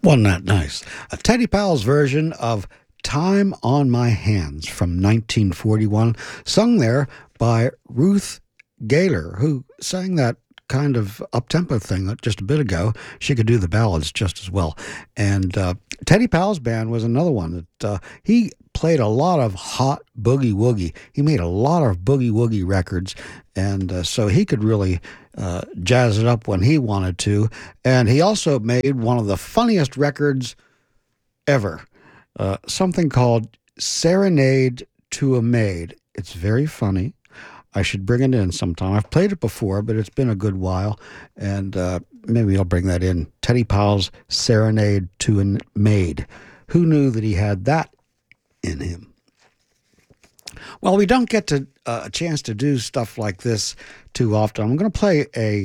Wasn't that nice? A Teddy Powell's version of Time on My Hands from 1941, sung there by Ruth Gaylor, who sang that kind of up-tempo thing just a bit ago. She could do the ballads just as well. And Teddy Powell's band was another one that he played a lot of hot boogie woogie. He made a lot of boogie woogie records, and so he could really jazz it up when he wanted to. And he also made one of the funniest records ever, something called Serenade to a Maid. It's very funny. I should bring it in sometime. I've played it before, but it's been a good while, and maybe I'll bring that in. Teddy Powell's Serenade to a Maid. Who knew that he had that in him? Well, we don't get to a chance to do stuff like this too often. I'm going to play a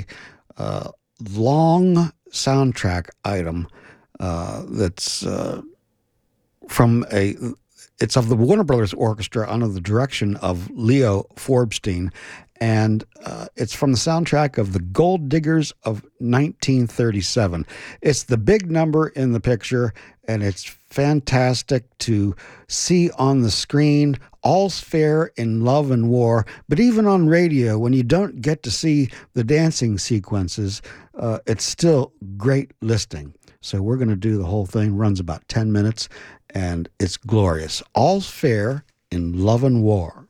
long soundtrack item that's from a. It's of the Warner Brothers Orchestra under the direction of Leo Forbstein, and it's from the soundtrack of The Gold Diggers of 1937. It's the big number in the picture, and it's fantastic to see on the screen. All's fair in love and war, but even on radio, when you don't get to see the dancing sequences, it's still great listening. So we're going to do the whole thing. Runs about 10 minutes, and it's glorious. All's fair in love and war.